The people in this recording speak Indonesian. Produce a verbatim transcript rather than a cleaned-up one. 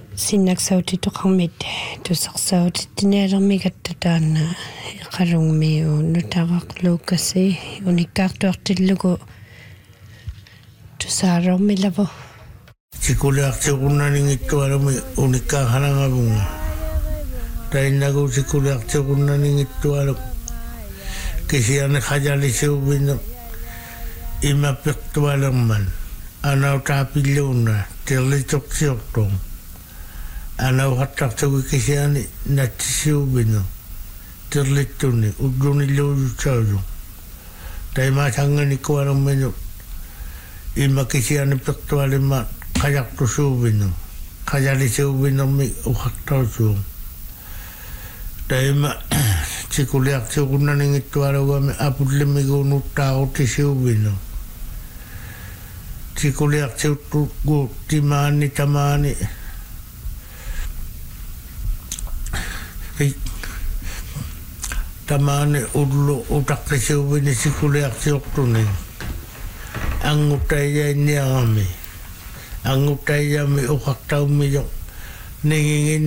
Sinnaksauti toqarmit tusaqsauti tinialermigattataana iqalungmiu nutaqaqluukassi unikkaartuartillugu tusaalormilavu sikuliartiqunnaningittualumi unikkaarhanangavunga tainnagu sikuliartiqunnaningittualu kisiane qajalisiuvinu imappiqtualerman anautaapilluunna tirlituqsiortum Ana uhattartugu kisiani natsisiubinu tirlittuni uddunilluujutsaaju taima sangani kuaruminu ima kisiani pirtualima qajartusuubinu qajalisiubinermi uhattartugu taima sikuliartiuqunnaningittualuguami apullimigunnuttaaruttisiubinu sikuliartiuttugu timaani tamaani tamane ullu utaqqisiuvini sikuliartiortuni angutaiyainniarami angutaiami uqartaummiyo ningingin